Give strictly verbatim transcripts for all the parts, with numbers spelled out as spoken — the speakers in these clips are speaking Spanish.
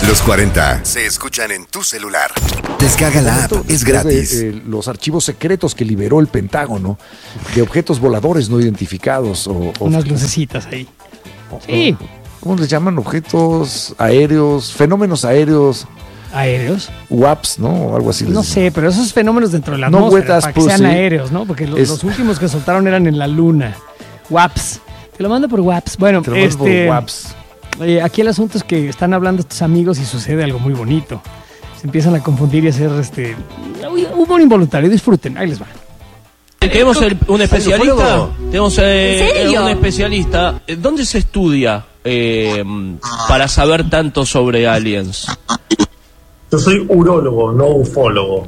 Los cuarenta se escuchan en tu celular. Descarga la app, es gratis. De, eh, los archivos secretos que liberó el Pentágono de objetos voladores no identificados. O, o unas lucecitas ahí. O, sí. ¿Cómo les llaman? Objetos aéreos, fenómenos aéreos. ¿Aéreos? U A Ps, ¿no? O algo así. No sé, dicen. Pero esos fenómenos dentro de la no atmósfera, para que sean pussy. aéreos, ¿no? Porque los, es... los últimos que soltaron eran en la luna. U A Ps. Te lo mando por U A Ps. Bueno, Te lo mando este... por U A Ps. Eh, aquí el asunto es que están hablando tus amigos y sucede algo muy bonito. Se empiezan a confundir y hacer este humor involuntario. Disfruten, ahí les va. Tenemos el, un especialista. Tenemos eh, un especialista. ¿Dónde se estudia eh, para saber tanto sobre aliens? Yo soy urólogo, no ufólogo.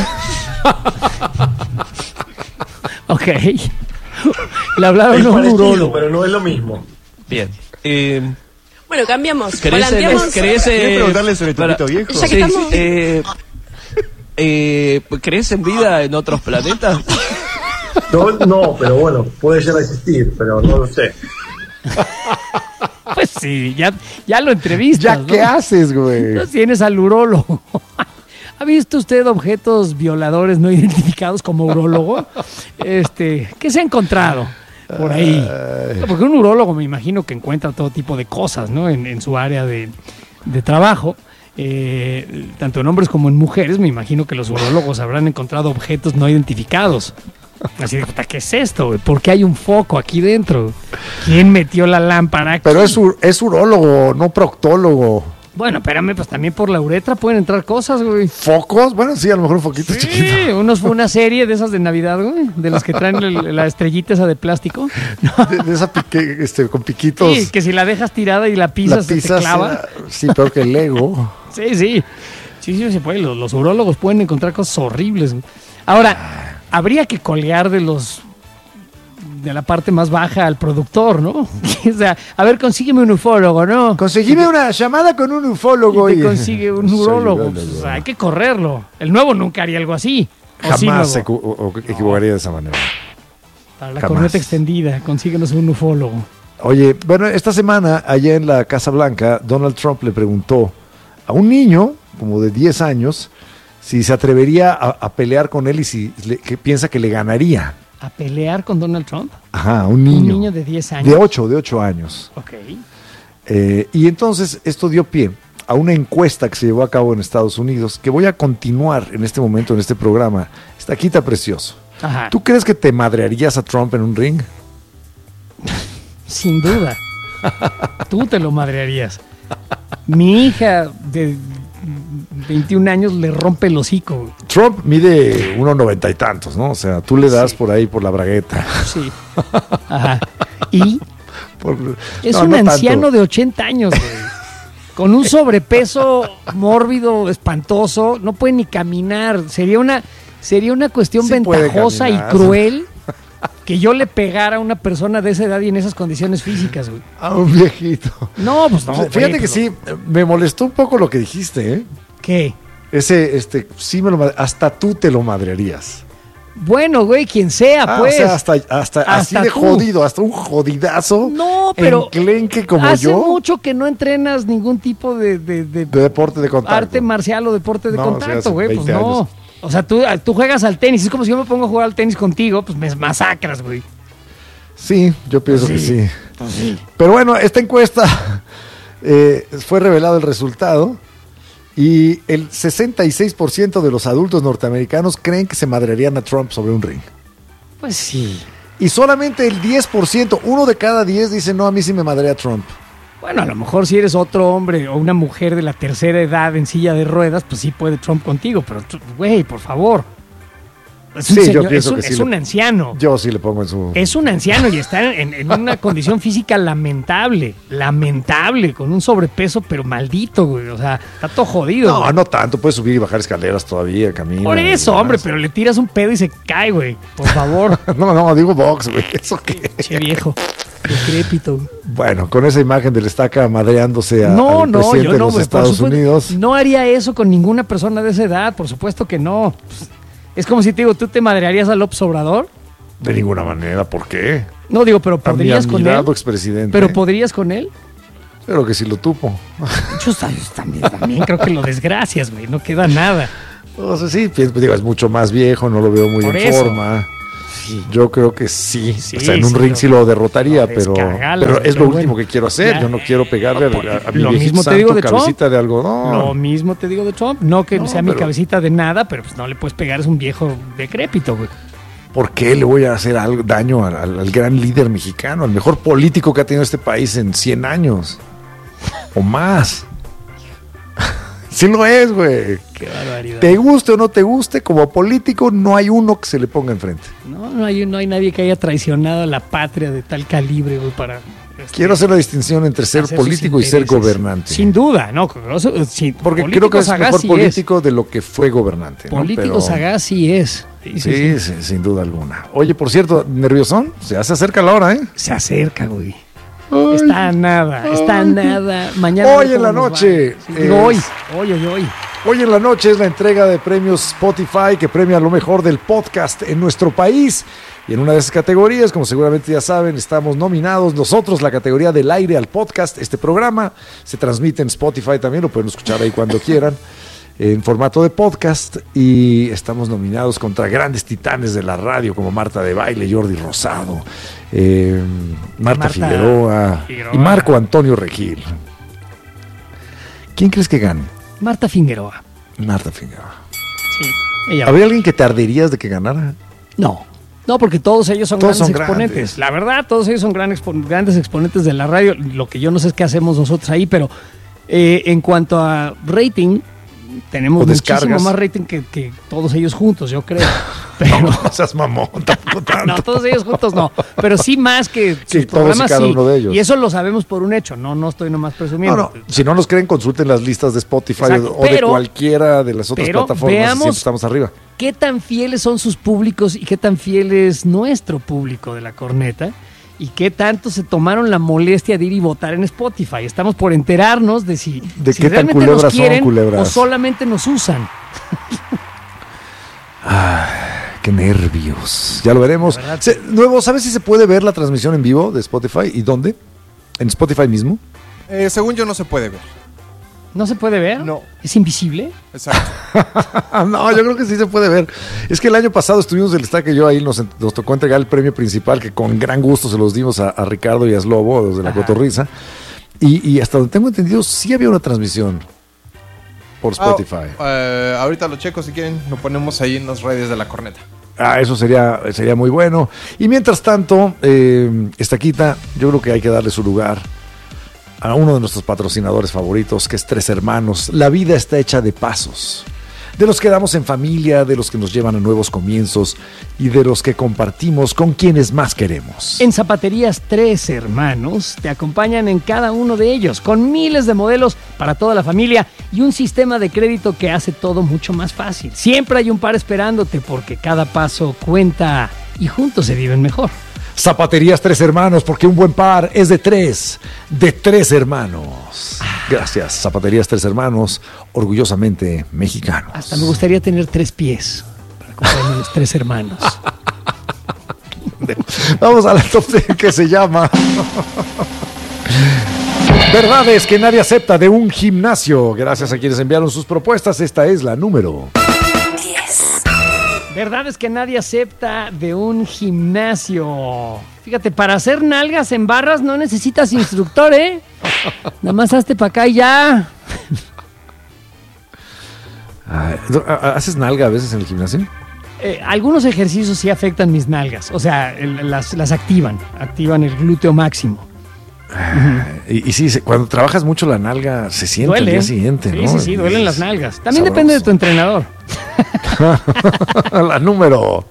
Ok. Le hablaron es a un parecido, urólogo, pero no es lo mismo. Bien. Eh, Bueno, cambiamos. ¿Querés, Planteamos... ¿querés, ¿Querés preguntarle sobre tu pito viejo? Ya que sí, estamos... eh, eh, ¿Crees en vida en otros planetas? Yo no, pero bueno, puede llegar a existir, pero no lo sé. Pues sí, ya, ya lo entrevistas, ¿Ya ¿no? qué haces, güey? No tienes al urólogo. ¿Ha visto usted objetos violadores no identificados como urólogo? Este, ¿qué se ha encontrado por ahí? Porque un urólogo me imagino que encuentra todo tipo de cosas, ¿no? En, en su área de, de trabajo. Eh, tanto en hombres como en mujeres, me imagino que los urólogos habrán encontrado objetos no identificados. Así de, ¿qué es esto, güey? ¿Por qué hay un foco aquí dentro? ¿Quién metió la lámpara aquí? Pero es, ur- es urólogo, no proctólogo. Bueno, espérame, pues también por la uretra pueden entrar cosas, güey. ¿Focos? Bueno, sí, a lo mejor un foquito Sí, chiquito. unos fue una serie de esas de Navidad, güey, de las que traen el- la estrellita esa de plástico. No. De, de esa pique, este, con piquitos. Sí, que si la dejas tirada y la pisas, la se te pisas, clava. eh, sí, peor que el Lego. Sí, sí. Sí, sí, se puede. Los, los urólogos pueden encontrar cosas horribles, güey. Ahora, habría que colgar de los... de la parte más baja al productor, ¿no? O sea, a ver, consígueme un ufólogo, ¿no? Conseguime una llamada con un ufólogo. Y te consigue un Soy urólogo. urólogo. Pues, hay que correrlo. El nuevo nunca haría algo así. ¿O sí, Jamás se nuevo? equ- o- o- equivocaría de esa manera. Para la jamás. corneta extendida, consíguenos un ufólogo. Oye, bueno, esta semana, allá en la Casa Blanca, Donald Trump le preguntó a un niño, como de diez años, si se atrevería a, a pelear con él y si le- que piensa que le ganaría. ¿A pelear con Donald Trump? Ajá, un niño. Un niño de diez años. De ocho, de ocho años. Ok. Eh, y entonces esto dio pie a una encuesta que se llevó a cabo en Estados Unidos, que voy a continuar en este momento, en este programa. Está aquí, está precioso. Ajá. ¿Tú crees que te madrearías a Trump en un ring? Sin duda. Tú te lo madrearías. Mi hija de veintiún años le rompe el hocico, güey. Trump mide uno noventa y tantos, ¿no? O sea, tú le das sí. por ahí por la bragueta. Sí. Ajá. Y por, es no, un no anciano tanto. de ochenta años, güey. Con un sobrepeso mórbido, espantoso, no puede ni caminar. Sería una, sería una cuestión Sí ventajosa y caminar. cruel que yo le pegara a una persona de esa edad y en esas condiciones físicas, güey. A un viejito. No, pues no. O sea, fíjate güey, que pero... sí, me molestó un poco lo que dijiste, ¿eh? ¿Qué? Ese, este, sí me lo madre- hasta tú te lo madrearías. Bueno, güey, quien sea, Ah, pues. o sea, hasta, hasta, así Hasta de tú. jodido, hasta un jodidazo. No, pero enclenque como hace yo. mucho que no entrenas ningún tipo de, de, de De deporte de contacto. arte marcial o deporte de No, o sea, contacto, hace güey. Pues veinte no. años. O sea, tú, tú juegas al tenis. Es como si yo me pongo a jugar al tenis contigo, pues me masacras, güey. Sí, yo pienso Pues que sí. sí. Pues sí. Pero bueno, esta encuesta eh, fue revelado el resultado y el sesenta y seis por ciento de los adultos norteamericanos creen que se madrearían a Trump sobre un ring. Pues sí. Y solamente el diez por ciento, uno de cada diez dice, no, a mí sí me madrea a Trump. Bueno, a lo mejor si eres otro hombre o una mujer de la tercera edad en silla de ruedas, pues sí puede Trump contigo, pero, güey, por favor. Es un, Sí, yo señor, pienso es un, que sí es le- un anciano. Yo sí le pongo en su... Es un anciano y está en, en una condición física lamentable, lamentable, con un sobrepeso, pero maldito, güey. O sea, está todo jodido. No, güey. no tanto, puedes subir y bajar escaleras todavía, camina. Por y eso, demás. hombre, pero le tiras un pedo y se cae, güey. Por favor. No, no, digo box, güey, ¿eso qué? Che viejo, decrépito. Bueno, con esa imagen del estaca madreándose a, No, al no, presidente yo de no, los güey. por Estados supuesto, Unidos. No haría eso con ninguna persona de esa edad, por supuesto que no. Es como si te digo, ¿tú te madrearías a López Obrador? De ninguna manera, ¿por qué? No, digo, pero A mi podrías con él. admirado expresidente. Pero podrías con él. Pero que si lo tupo. Yo también, también creo que lo desgracias, güey. No queda nada. O sea, sí, digo, es mucho más viejo, no lo veo muy Por en eso. forma. Sí. Yo creo que sí. Sí, o sea, en un sí, ring lo- sí lo derrotaría, lo pero, descagala, pero es lo pero último bueno. que quiero hacer. Ya. Yo no quiero pegarle a, a mi Lo viejito mismo te santo digo de Trump. cabecita de algodón. Lo mismo te digo de Trump. No que No, sea mi pero- cabecita de nada, pero pues no le puedes pegar, es un viejo decrépito, güey. ¿Por qué le voy a hacer algo, daño al, al- al gran líder mexicano, al mejor político que ha tenido este país en cien años? O más. Sí lo es, güey. Qué barbaridad. Te guste o no te guste, como político no hay uno que se le ponga enfrente. No, no hay, no hay nadie que haya traicionado a la patria de tal calibre, güey, para... este, Quiero hacer la distinción entre ser hacer sus político y ser intereses. gobernante. Sin duda, ¿no? Eso, sí, Porque creo político que es sagaz mejor sí político de lo que fue gobernante. ¿no? Político Pero- sagaz sí es. Sí, sí, Sí, sí. sí, sin duda alguna. Oye, por cierto, ¿nerviosón? Ya se acerca la hora, ¿eh? Se acerca, güey. Ay. Está a nada, está a nada. Mañana. Hoy a ver en la cómo nos noche va. Sí, digo, hoy, es- hoy, hoy, hoy. Hoy en la noche es la entrega de premios Spotify que premia lo mejor del podcast en nuestro país. Y en una de esas categorías, como seguramente ya saben, estamos nominados nosotros, la categoría del aire al podcast. Este programa se transmite en Spotify también, lo pueden escuchar ahí cuando quieran, en formato de podcast. Y estamos nominados contra grandes titanes de la radio como Marta de Baile, Jordi Rosado, eh, Marta, Marta Figueroa, Figueroa. y Marco Antonio Regil. ¿Quién crees que gane? Marta Figueroa. Marta Figueroa. Sí. Ella. ¿Habría alguien que te arderías de que ganara? No. No, porque todos ellos son Todos grandes son exponentes. grandes. La verdad, todos ellos son gran expo- grandes exponentes de la radio. Lo que yo no sé es qué hacemos nosotros ahí, pero eh, en cuanto a rating, tenemos O muchísimo descargas. más rating que, que todos ellos juntos, yo creo. Pero, No, no seas mamón, tampoco tanto. no, todos ellos juntos no. Pero sí más que Sí, sus todos y programas, cada sí. uno de ellos. Y eso lo sabemos por un hecho. No, no estoy nomás No, presumiendo. no, si no nos creen, consulten las listas de Spotify Exacto, o de pero- cualquiera de las otras pero plataformas. y veamos- siempre estamos arriba. ¿Qué tan fieles son sus públicos y qué tan fiel es nuestro público de la corneta? ¿Y qué tanto se tomaron la molestia de ir y votar en Spotify? Estamos por enterarnos de si, De si qué tan realmente culebras nos son quieren culebras. o solamente nos usan. Qué nervios. Ya lo veremos. La verdad, Se- nuevo, ¿sabes si se puede ver la transmisión en vivo de Spotify? ¿Y dónde? ¿En Spotify mismo? Eh, según yo no se puede ver. ¿No se puede ver? No. ¿Es invisible? Exacto. No, yo creo que sí se puede ver. Es que el año pasado estuvimos el Estaque y yo ahí, nos, nos tocó entregar el premio principal, que con gran gusto se los dimos a, a Ricardo y a Slobo, los de la Ajá. Cotorrisa. Y, y hasta donde tengo entendido, sí había una transmisión por Spotify. Ah, eh, ahorita lo checo si quieren, lo ponemos ahí en las redes de la corneta. Ah, eso sería, sería muy bueno. Y mientras tanto, eh, Estaquita, yo creo que hay que darle su lugar a uno de nuestros patrocinadores favoritos, que es Tres Hermanos. La vida está hecha de pasos. De los que damos en familia, de los que nos llevan a nuevos comienzos y de los que compartimos con quienes más queremos. En Zapaterías Tres Hermanos te acompañan en cada uno de ellos, con miles de modelos para toda la familia y un sistema de crédito que hace todo mucho más fácil. Siempre hay un par esperándote porque cada paso cuenta y juntos se viven mejor. Zapaterías Tres Hermanos, porque un buen par es de tres, de tres hermanos. Gracias, Zapaterías Tres Hermanos, orgullosamente mexicanos. Hasta me gustaría tener tres pies para comprarme los tres hermanos. Vamos a la top diez que se llama Verdades que nadie acepta de un gimnasio. Gracias a quienes enviaron sus propuestas. Esta es la número. Verdades que nadie acepta de un gimnasio. Fíjate, para hacer nalgas en barras no necesitas instructor, ¿eh? Nada más hazte para acá y ya. Ay, ¿haces nalga a veces en el gimnasio? Eh, algunos ejercicios sí afectan mis nalgas. O sea, el- las, las activan. Activan el glúteo máximo. Y, y sí, se- cuando trabajas mucho la nalga se siente Duele. al día siguiente, sí, ¿no? sí, sí, duelen Es las nalgas. También sabroso. depende de tu entrenador. La número.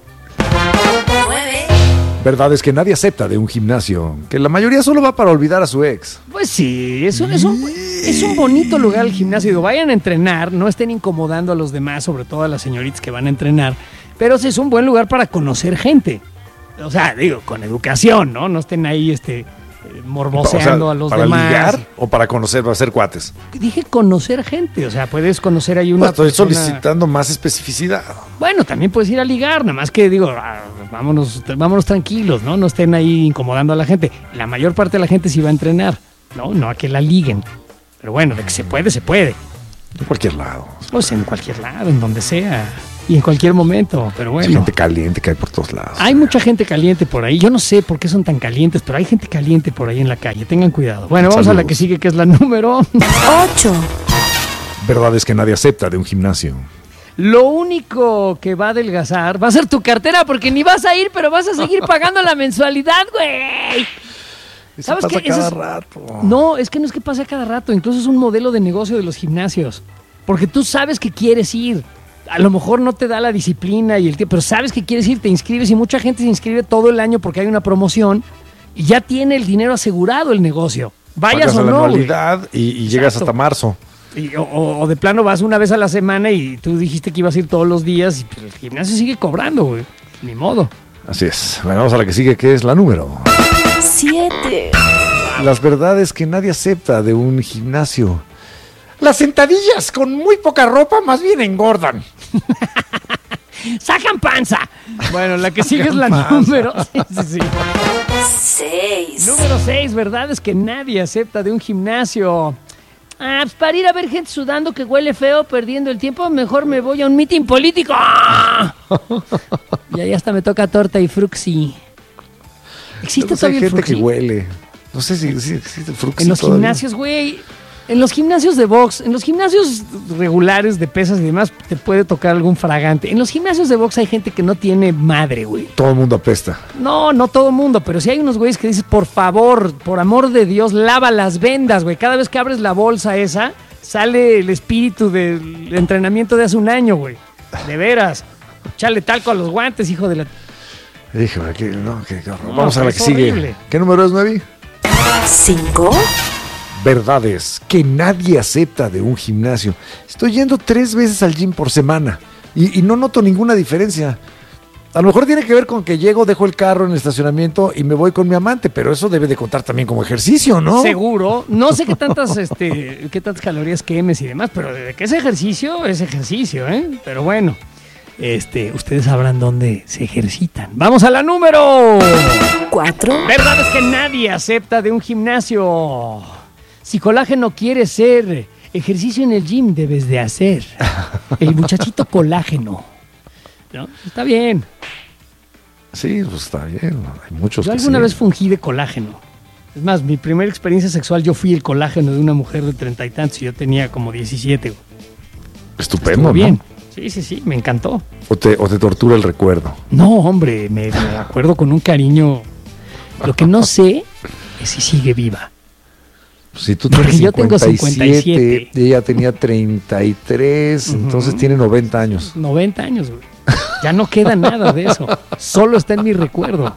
Verdades que nadie acepta de un gimnasio. Que la mayoría solo va para olvidar a su ex. Pues sí, es un, es un, es un bonito lugar el gimnasio. Digo, vayan a entrenar, no estén incomodando a los demás, sobre todo a las señoritas que van a entrenar. Pero sí es un buen lugar para conocer gente. O sea, digo, con educación, ¿no? No estén ahí este, eh, morboseando O sea, a los ¿para demás. ligar o para conocer, para hacer cuates? Dije conocer gente, o sea, puedes conocer ahí una No, estoy persona- solicitando más especificidad. Bueno, también puedes ir a ligar, nada más que digo, ah, vámonos, vámonos tranquilos, ¿no? No estén ahí incomodando a la gente. La mayor parte de la gente sí va a entrenar. No, no a que la liguen. Pero bueno, de que se puede, se puede. En cualquier lado. Pues en cualquier lado, en donde sea. Y en cualquier momento, pero bueno. Hay gente caliente que hay por todos lados. Hay mucha gente caliente por ahí. Yo no sé por qué son tan calientes, pero hay gente caliente por ahí en la calle. Tengan cuidado. Bueno, vamos Saludos. a la que sigue, que es la número ocho. Verdad es que nadie acepta de un gimnasio. Lo único que va a adelgazar va a ser tu cartera, porque ni vas a ir, pero vas a seguir pagando la mensualidad, güey. Eso ¿Sabes pasa qué? cada es... rato. No, es que no es que pase a cada rato. Incluso es un modelo de negocio de los gimnasios. Porque tú sabes que quieres ir. A lo mejor no te da la disciplina y el tiempo, pero sabes que quieres ir, te inscribes y mucha gente se inscribe todo el año porque hay una promoción y ya tiene el dinero asegurado el negocio. Vayas Pagas o a la no. anualidad y, y llegas hasta marzo. Y, o, o de plano vas una vez a la semana y tú dijiste que ibas a ir todos los días y pues, el gimnasio sigue cobrando, güey. Ni modo. Así es. Bueno, vamos a la que sigue, que es la número siete. Las verdades que nadie acepta de un gimnasio. Las sentadillas con muy poca ropa más bien engordan. ¡Sacan panza! Bueno, la que sigue es la panza. número... Sí, sí, sí. seis. Número seis, verdades que nadie acepta de un gimnasio. Ah, pues para ir a ver gente sudando que huele feo, perdiendo el tiempo, mejor me voy a un mitin político. Y ahí hasta me toca torta y fruxi. ¿Existe no sé, todavía hay el gente fruxi? que huele. No sé si, si existe el fruxi En los todavía. gimnasios, güey... En los gimnasios de box, en los gimnasios regulares de pesas y demás, te puede tocar algún fragante. En los gimnasios de box hay gente que no tiene madre, güey. Todo el mundo apesta. No, no todo el mundo, pero sí hay unos güeyes que dices, por favor, por amor de Dios, lava las vendas, güey. Cada vez que abres la bolsa esa, sale el espíritu del entrenamiento de hace un año, güey. De veras. Chale talco a los guantes, hijo de la... Híjole, que, no, que, que No, vamos a la que sigue. horrible. ¿Qué número es, Nuevi? cinco. Verdades que nadie acepta de un gimnasio. Estoy yendo tres veces al gym por semana y, y no noto ninguna diferencia. A lo mejor tiene que ver con que llego, dejo el carro en el estacionamiento y me voy con mi amante, pero eso debe de contar también como ejercicio, ¿no? Seguro. No sé qué tantas, este, qué tantas calorías quemes y demás, pero de que es ejercicio, es ejercicio, ¿eh? Pero bueno, este, ustedes sabrán dónde se ejercitan. Vamos a la número cuatro. Verdades que nadie acepta de un gimnasio. Si colágeno quiere ser ejercicio en el gym, debes de hacer el muchachito colágeno. ¿No? Está bien. Sí, pues está bien. Hay muchos Yo que alguna sí. vez fungí de colágeno. Es más, mi primera experiencia sexual, yo fui el colágeno de una mujer de treinta y tantos y yo tenía como diecisiete. Güey. Estupendo, Estuvo ¿no? bien. Sí, sí, sí, me encantó. O te, o te tortura el recuerdo. No, hombre, me, me acuerdo con un cariño. Lo que no sé es si sigue viva. Si tú Porque tienes yo tengo cincuenta y siete, cincuenta y siete. ella tenía treinta y tres, Ujú. entonces tiene noventa años. noventa años, güey. Ya no queda nada de eso. Solo está en mi recuerdo.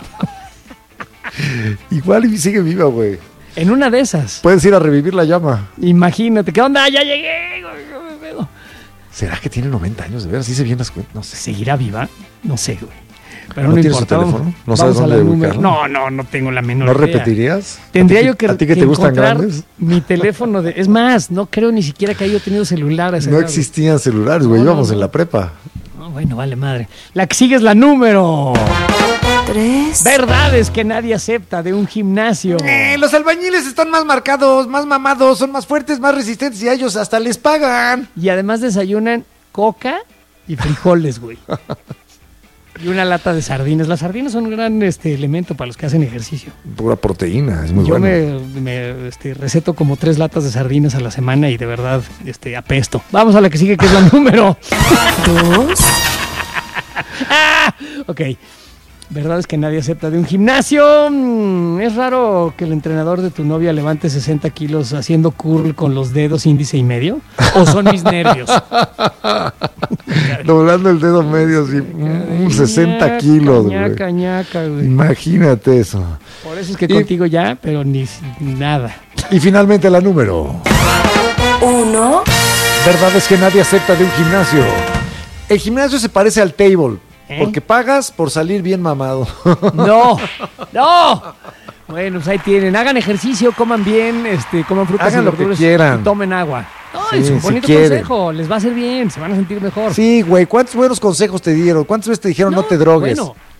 Igual y sigue viva, güey. En una de esas. Puedes ir a revivir la llama. Imagínate. ¿Qué onda? Ya llegué. güey, ¿cómo me pedo? ¿Será que tiene noventa años? De veras, sí se bien las cuentas. No sé. ¿Seguirá viva? No sé, güey. Pero ¿No no, tienes su importa. teléfono? Vamos- ¿No sabes vamos a dónde la número- ubicarlo? No, no, no tengo la menor ¿No idea. repetirías? Tendría ¿A ti- yo que, ¿A ti que te que gustan encontrar grandes? mi teléfono de... Es más, no creo ni siquiera que haya tenido celular a esa No edad, existían celulares, güey. No, no, Íbamos no. en la prepa. güey. No, bueno, vale madre. La que sigue es la número. tres. Verdades que nadie acepta de un gimnasio. Eh, los albañiles están más marcados, más mamados, son más fuertes, más resistentes y a ellos hasta les pagan. Y además desayunan coca y frijoles, güey. Y una lata de sardinas. Las sardinas son un gran este, elemento para los que hacen ejercicio. Pura proteína, es muy Yo bueno. me, me, este, receto como tres latas de sardinas a la semana y de verdad este, apesto. Vamos a la que sigue, que es la número. dos. ¡Ah! Ok. Verdades que nadie acepta de un gimnasio. Mm, es raro que el entrenador de tu novia levante sesenta kilos haciendo curl con los dedos índice y medio. ¿O son mis nervios? Doblando el dedo medio, así, mm, sesenta kilos, güey. Ñaca, ñaca, güey. Imagínate eso. Por eso es que Y- contigo ya, pero ni nada. Y finalmente la número. uno. Verdades que nadie acepta de un gimnasio. El gimnasio se parece al table, ¿Eh? porque pagas por salir bien mamado. No, no. Bueno, pues ahí tienen. Hagan ejercicio, coman bien, este, coman frutas Hagan y lo que verduras quieran. y tomen agua. No, Sí, es un si bonito quieren. consejo. Les va a hacer bien, se van a sentir mejor. Sí, güey, ¿cuántos buenos consejos te dieron? ¿Cuántas veces te dijeron no, te drogues? Bueno,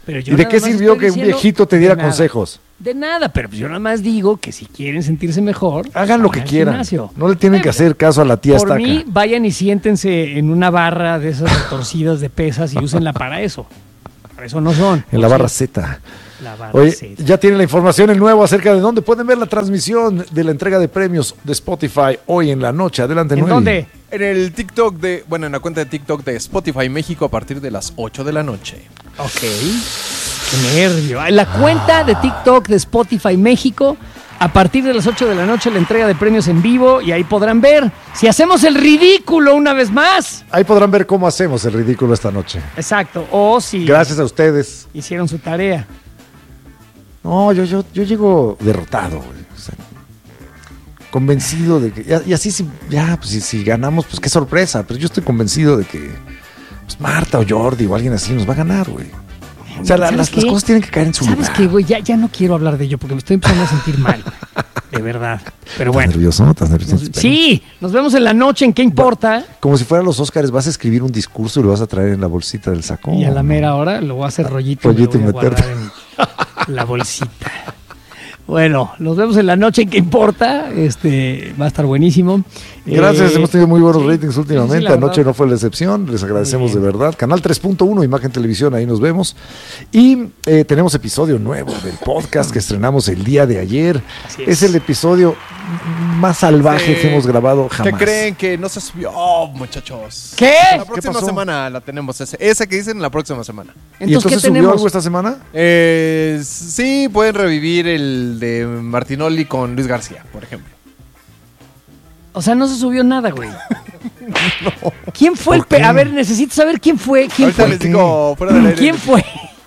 Pero yo ¿Y de nada qué más sirvió estoy que un diciendo viejito te diera de nada. consejos? De nada, pero yo nada más digo que si quieren sentirse mejor, Hagan lo que vayan al quieran. gimnasio. No le tienen que hacer caso a la tía Por estaca. mí, vayan y siéntense en una barra de esas retorcidas de pesas y úsenla para eso. Para eso no son. En la O barra sea, Z. La barra Oye, Z. ya tienen la información el nuevo acerca de dónde pueden ver la transmisión de la entrega de premios de Spotify hoy en la noche. Adelante, ¿En Noeli. dónde? En el TikTok de, bueno, en la cuenta de TikTok de Spotify México a partir de las ocho de la noche. Ok. Qué nervio. En la cuenta de TikTok de Spotify México, a partir de las ocho de la noche, la entrega de premios en vivo y ahí podrán ver si hacemos el ridículo una vez más. Ahí podrán ver cómo hacemos el ridículo esta noche. Exacto. O si Gracias a ustedes. hicieron su tarea. No, yo, yo, yo llego derrotado, güey. O sea, convencido de que. Y, y así, si, ya, pues si, si ganamos, pues qué sorpresa. Pero yo estoy convencido de que pues, Marta o Jordi o alguien así nos va a ganar, güey. O sea, la- ¿Sabes las, qué? las cosas tienen que caer en su ¿Sabes lugar. qué, güey? Ya, ya no quiero hablar de ello porque me estoy empezando a sentir mal, güey. De verdad. Pero ¿Estás bueno. nervioso? ¿Estás nervioso? Nos- sí, nos vemos en la noche en ¿Qué importa? Como si fueran los Óscares, vas a escribir un discurso y lo vas a traer en la bolsita del saco. Y a la mera hora lo voy a hacer rollito, Rollito y me y lo voy a meterte. guardar en la bolsita. Bueno, nos vemos en la noche en ¿Qué importa? Este va a estar buenísimo. Gracias, Eh, hemos tenido muy buenos sí, ratings sí, últimamente. sí, la Anoche verdad. no fue la excepción, les agradecemos Muy de bien. verdad. Canal tres punto uno, Imagen Televisión, ahí nos vemos. Y eh, tenemos episodio nuevo del podcast que estrenamos el día de ayer. Así Es. es. el episodio más salvaje Sí. que hemos grabado jamás. ¿Qué creen que no se subió? Oh, muchachos. ¿Qué? La próxima pasó? semana la tenemos. Ese, ese que dicen la próxima semana. ¿Y entonces ¿qué subió tenemos? algo esta semana? Eh, sí, pueden revivir el de Martinoli con Luis García, por ejemplo. O sea, no se subió nada, güey. ¿Quién fue el ¿Por qué? pe- A ver, necesito saber quién fue. ¿Quién Ahorita fue? les digo fuera del aire. ¿Quién fue?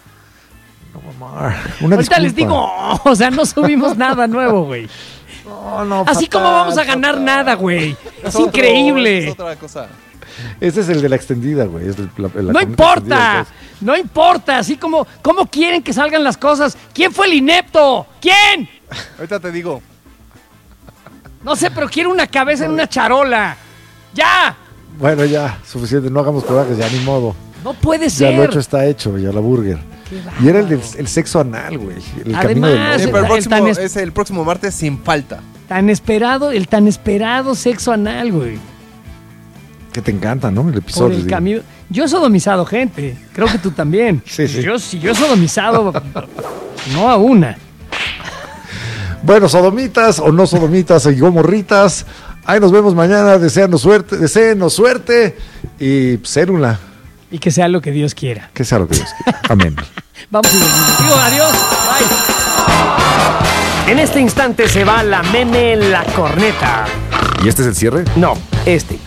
Una Ahorita les disculpa. digo, o sea, no subimos nada nuevo, güey. No, no, Así fatal, como vamos a ganar fatal. nada, güey. Es otro- increíble. Es otra cosa. Ese es el de la extendida, güey. es el- la- la No corneta extendida, importa, entonces. no importa. Así como, ¿cómo quieren que salgan las cosas? ¿Quién fue el inepto? ¿Quién? Ahorita te digo. No sé, pero quiero una cabeza en una charola. ¡Ya! Bueno, ya, suficiente. No hagamos corajes, ya ni modo. No puede Ya ser. lo hecho está hecho, ya la burger. Qué Y era el, del, bárbaro. el sexo anal, güey. El Además, camino del Ah, Sí, sí, oso. pero el el próximo, tan es- es el próximo martes sin falta. Tan esperado, el tan esperado sexo anal, güey. Que te encanta, ¿no? El Por episodio. el digo. camino. Yo he sodomizado gente. Creo que tú también. Sí, sí. Yo, si yo he sodomizado, no a una. Bueno, sodomitas o no sodomitas o gomorritas. Ahí nos vemos mañana. Deseanos suerte, deseenos suerte y célula. Y que sea lo que Dios quiera. Que sea lo que Dios quiera. Amén. Vamos y nos digo adiós. Bye. En este instante se va la meme la corneta. ¿Y este es el cierre? No, este.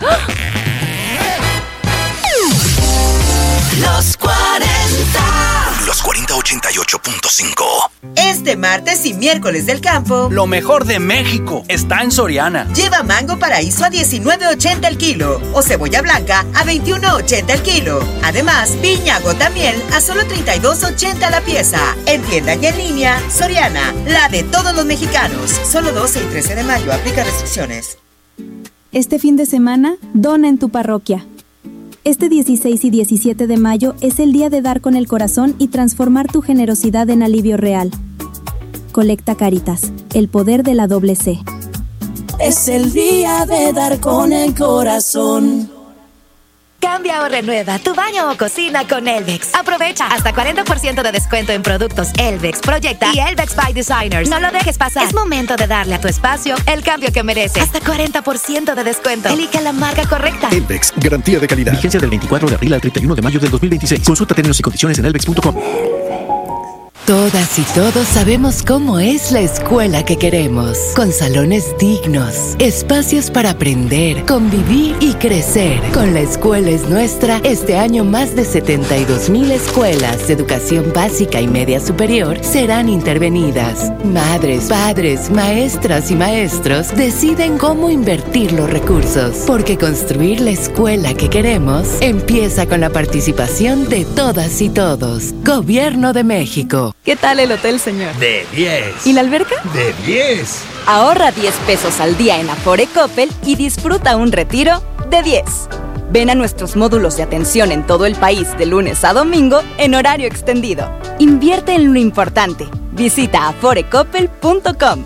Los cuarenta. Los cuarenta ochenta y ocho punto cinco. Este martes y miércoles del campo, Lo mejor de México está en Soriana. lleva mango paraíso a diecinueve ochenta el kilo o cebolla blanca a veintiuno ochenta el kilo. Además, piña gota miel a solo treinta y dos ochenta la pieza. En tienda y en línea, Soriana, la de todos los mexicanos. Solo doce y trece de mayo, aplica restricciones. Este fin de semana, dona en tu parroquia. Este dieciséis y diecisiete de mayo es el día de dar con el corazón y transformar tu generosidad en alivio real. Colecta Cáritas, el poder de la doble C. Es el día de dar con el corazón. Cambia o renueva tu baño o cocina con Elvex. Aprovecha hasta cuarenta por ciento de descuento en productos Elvex, Proyecta y Elvex by Designers. No lo dejes pasar. Es momento de darle a tu espacio el cambio que merece. Hasta cuarenta por ciento de descuento. Elige la marca correcta. Elvex, garantía de calidad. Vigencia del veinticuatro de abril al treinta y uno de mayo del dos mil veintiséis. Consulta términos y condiciones en elvex punto com. Todas y todos sabemos cómo es la escuela que queremos, con salones dignos, espacios para aprender, convivir y crecer. Con La Escuela es Nuestra, este año más de setenta y dos mil escuelas de educación básica y media superior serán intervenidas. Madres, padres, maestras y maestros deciden cómo invertir los recursos, porque construir la escuela que queremos empieza con la participación de todas y todos. Gobierno de México. ¿Qué tal el hotel, señor? De diez. ¿Y la alberca? De diez. Ahorra diez pesos al día en Afore Coppel y disfruta un retiro de diez. Ven a nuestros módulos de atención en todo el país de lunes a domingo en horario extendido. Invierte en lo importante. Visita afore coppel punto com.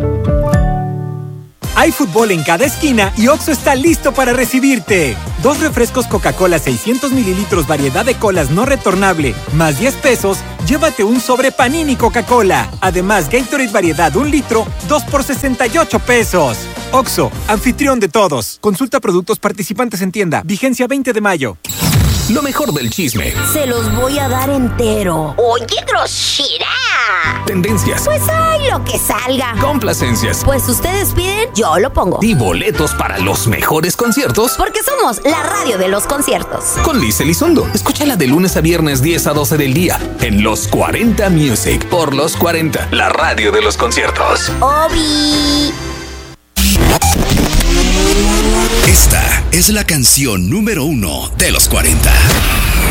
Hay fútbol en cada esquina y Oxxo está listo para recibirte. Dos refrescos Coca-Cola seiscientos mililitros variedad de colas no retornable, más diez pesos, llévate un sobre Panini Coca-Cola. Además, Gatorade variedad un litro, dos por sesenta y ocho pesos. Oxxo, anfitrión de todos. Consulta productos participantes en tienda. Vigencia veinte de mayo. Lo mejor del chisme. Se los voy a dar entero. ¡Oye, grosera! Tendencias. Pues hay lo que salga. Complacencias. Pues ustedes piden, yo lo pongo. Y boletos para los mejores conciertos. Porque somos la radio de los conciertos. Con Liz Elizondo. Escúchala de lunes a viernes diez a doce del día. En Los cuarenta Music. Por Los cuarenta. La radio de los conciertos. ¡Obi! Esta es la canción número uno de los cuarenta.